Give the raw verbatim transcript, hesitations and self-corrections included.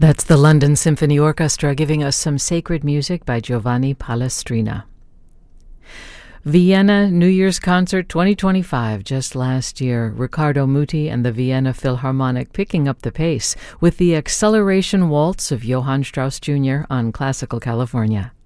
That's the London Symphony Orchestra giving us some sacred music by Giovanni Palestrina. Vienna New Year's Concert twenty twenty-five, just last year. Riccardo Muti and the Vienna Philharmonic picking up the pace with the Acceleration Waltz of Johann Strauss Junior on Classical California.